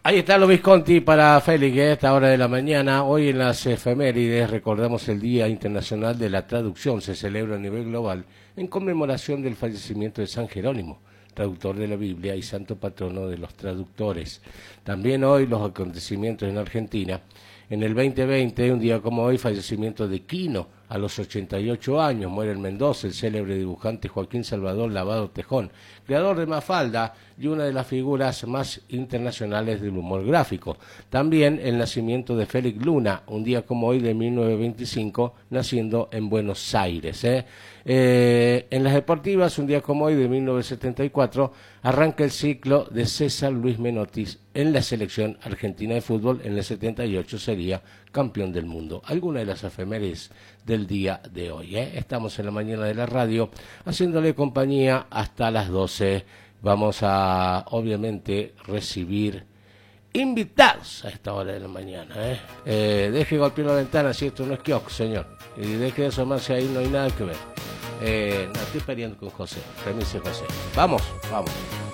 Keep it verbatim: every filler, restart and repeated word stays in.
Ahí está Luis Conti para Félix, a esta hora de la mañana. Hoy en las efemérides recordamos el Día Internacional de la Traducción. Se celebra a nivel global en conmemoración del fallecimiento de San Jerónimo, traductor de la Biblia y santo patrono de los traductores. También hoy los acontecimientos en Argentina. En el veinte veinte, un día como hoy, fallecimiento de Quino, a los ochenta y ocho años, muere en Mendoza el célebre dibujante Joaquín Salvador Lavado Tejón, creador de Mafalda y una de las figuras más internacionales del humor gráfico. También el nacimiento de Félix Luna, un día como hoy de mil novecientos veinticinco, naciendo en Buenos Aires. ¿eh? Eh, en las deportivas, un día como hoy de mil novecientos setenta y cuatro, arranca el ciclo de César Luis Menotti en la selección argentina de fútbol. En el setenta y ocho sería campeón del mundo. Algunas de las efemérides del día de hoy. ¿eh? Estamos en la mañana de la radio haciéndole compañía hasta las doce. Vamos a, obviamente, recibir invitados a esta hora de la mañana. ¿eh? Eh, deje golpear la ventana si esto no es kiosco, señor. Y deje de asomarse ahí, no hay nada que ver. Eh, no, estoy peleando con José, permiso José. Vamos, vamos.